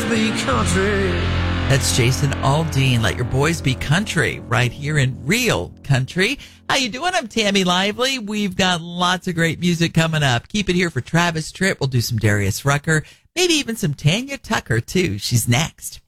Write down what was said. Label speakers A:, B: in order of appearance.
A: be country.
B: That's Jason Aldean. Let your boys be country right here in Real Country. How you doing? I'm Tammy Lively. We've got lots of great music coming up. Keep it here for Travis Tritt. We'll do some Darius Rucker, maybe even some Tanya Tucker too. She's next.